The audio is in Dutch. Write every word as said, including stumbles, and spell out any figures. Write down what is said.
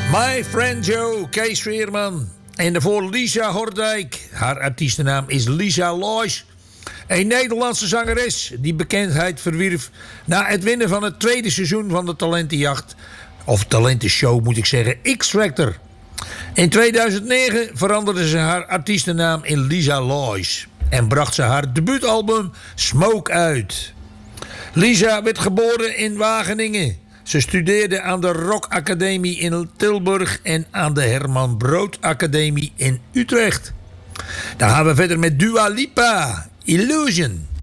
My Friend Joe, Kees Veerman. En daarvoor Lisa Hordijk. Haar artiestennaam is Lisa Lois. Een Nederlandse zangeres die bekendheid verwierf na het winnen van het tweede seizoen van de talentenjacht. Of talentenshow moet ik zeggen, X-Factor. In tweeduizend negen veranderde ze haar artiestennaam in Lisa Lois. En bracht ze haar debuutalbum Smoke uit. Lisa werd geboren in Wageningen. Ze studeerde aan de Rock Academie in Tilburg en aan de Herman Brood Academie in Utrecht. Dan gaan we verder met Dua Lipa, Illusion.